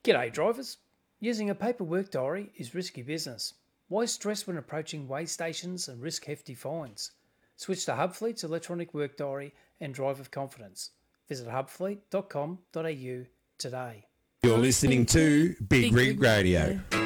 G'day drivers. Using a paper work diary is risky business. Why stress when approaching weigh stations and risk hefty fines? Switch to Hubfleet's electronic work diary and drive with confidence. Visit hubfleet.com.au today. You're listening to Big Rig Radio.